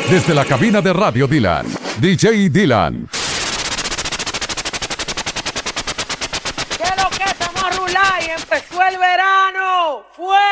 Desde la cabina de Radio Dylan, DJ Dylan. ¿Qué es lo que estamos a rular y empezó el verano? ¡Fue!